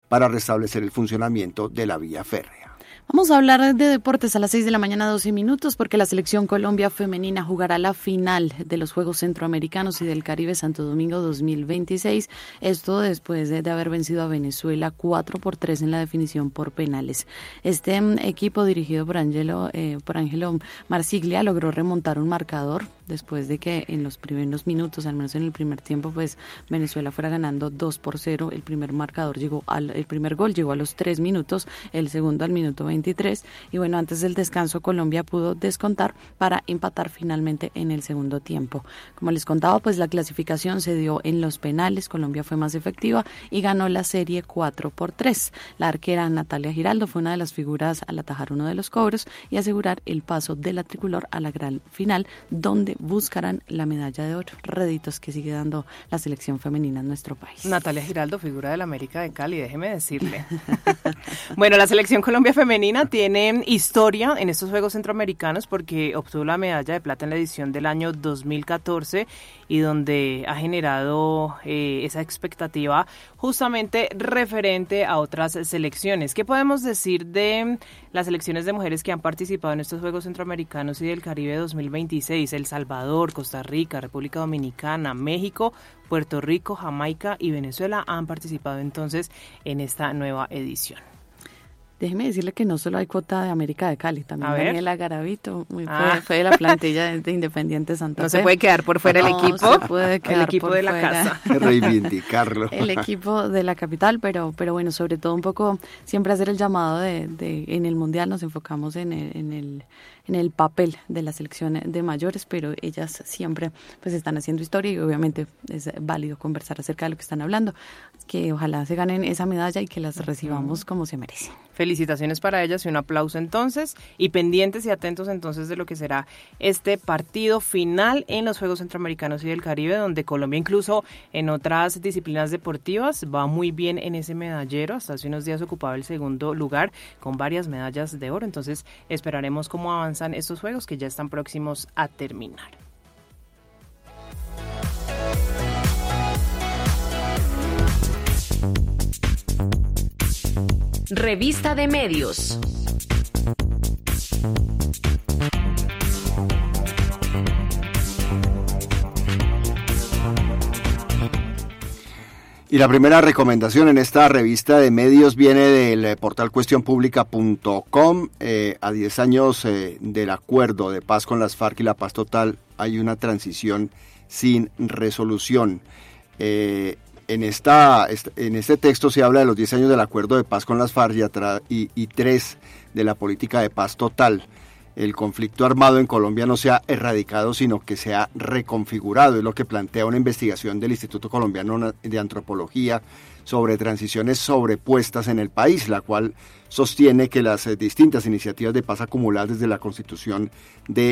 para restablecer el funcionamiento de la vía férrea. Vamos a hablar de deportes a las 6 de la mañana, 12 minutos, porque la Selección Colombia femenina jugará la final de los Juegos Centroamericanos y del Caribe Santo Domingo 2026. Esto después de haber vencido a Venezuela 4-3 en la definición por penales. Este equipo dirigido por Ángelo Marsiglia logró remontar un marcador después de que en los primeros minutos, al menos en el primer tiempo, pues Venezuela fuera ganando 2-0. El primer gol llegó a los 3 minutos, el segundo al minuto 23, y bueno, antes del descanso Colombia pudo descontar para empatar finalmente en el segundo tiempo. Como les contaba, pues la clasificación se dio en los penales, Colombia fue más efectiva y ganó la serie 4-3. La arquera Natalia Giraldo fue una de las figuras al atajar uno de los cobros y asegurar el paso de la tricolor a la gran final, donde buscarán la medalla de oro, réditos que sigue dando la selección femenina en nuestro país. Natalia Giraldo, figura del América de Cali, déjeme decirle. Bueno, la selección Colombia femenina tiene historia en estos Juegos Centroamericanos porque obtuvo la medalla de plata en la edición del año 2014 y donde ha generado esa expectativa justamente referente a otras selecciones. ¿Qué podemos decir de las selecciones de mujeres que han participado en estos Juegos Centroamericanos y del Caribe 2026? El Salvador, Costa Rica, República Dominicana, México, Puerto Rico, Jamaica y Venezuela han participado entonces en esta nueva edición. Déjeme decirle que no solo hay cuota de América de Cali, también Daniela Garavito, fue de la plantilla de Independiente Santa Fe. No se puede quedar por fuera el equipo, se puede quedar el equipo de la casa. Reivindicarlo. El equipo de la capital, pero bueno, sobre todo un poco siempre hacer el llamado en el Mundial nos enfocamos en el papel de la selección de mayores, pero ellas siempre pues están haciendo historia y obviamente es válido conversar acerca de lo que están hablando, que ojalá se ganen esa medalla y que las recibamos como se merecen. Felicitaciones para ellas y un aplauso entonces, y pendientes y atentos entonces de lo que será este partido final en los Juegos Centroamericanos y del Caribe, donde Colombia incluso en otras disciplinas deportivas va muy bien en ese medallero, hasta hace unos días ocupaba el segundo lugar con varias medallas de oro, entonces esperaremos cómo avanzan estos Juegos que ya están próximos a terminar. Revista de Medios. Y la primera recomendación en esta revista de medios viene del portal cuestionpublica.com. A 10 años del acuerdo de paz con las FARC y la paz total, hay una transición sin resolución. En este texto se habla de los 10 años del acuerdo de paz con las FARC y 3 de la política de paz total. El conflicto armado en Colombia no se ha erradicado, sino que se ha reconfigurado. Es lo que plantea una investigación del Instituto Colombiano de Antropología sobre transiciones sobrepuestas en el país, la cual sostiene que las distintas iniciativas de paz acumuladas desde la Constitución de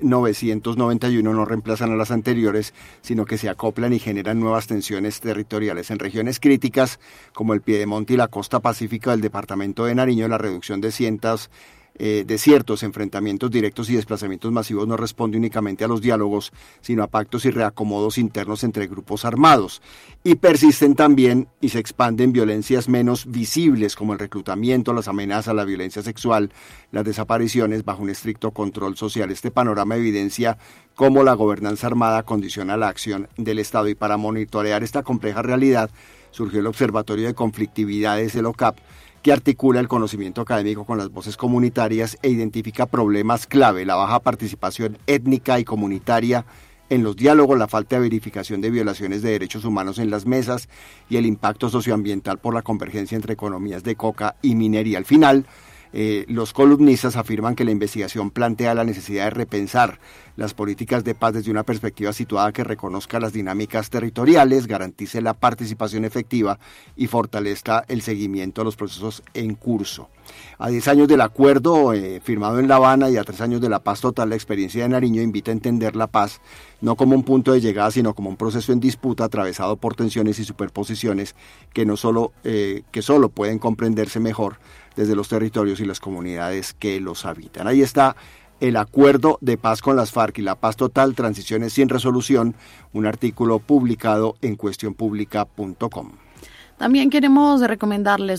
1991 no reemplazan a las anteriores, sino que se acoplan y generan nuevas tensiones territoriales. En regiones críticas como el Piedemonte y la costa pacífica del departamento de Nariño, la reducción de ciertos enfrentamientos directos y desplazamientos masivos no responde únicamente a los diálogos, sino a pactos y reacomodos internos entre grupos armados. Y persisten también y se expanden violencias menos visibles como el reclutamiento, las amenazas, la violencia sexual, las desapariciones bajo un estricto control social. Este panorama evidencia cómo la gobernanza armada condiciona la acción del Estado, y para monitorear esta compleja realidad surgió el Observatorio de Conflictividades del OCAP, que articula el conocimiento académico con las voces comunitarias e identifica problemas clave: la baja participación étnica y comunitaria en los diálogos, la falta de verificación de violaciones de derechos humanos en las mesas y el impacto socioambiental por la convergencia entre economías de coca y minería. Al final, los columnistas afirman que la investigación plantea la necesidad de repensar las políticas de paz desde una perspectiva situada que reconozca las dinámicas territoriales, garantice la participación efectiva y fortalezca el seguimiento a los procesos en curso. A 10 años del acuerdo firmado en La Habana y a 3 años de la paz total, la experiencia de Nariño invita a entender la paz no como un punto de llegada, sino como un proceso en disputa atravesado por tensiones y superposiciones que solo pueden comprenderse mejor desde los territorios y las comunidades que los habitan. Ahí está el acuerdo de paz con las FARC y la paz total, transiciones sin resolución, un artículo publicado en cuestionpublica.com. También queremos recomendarles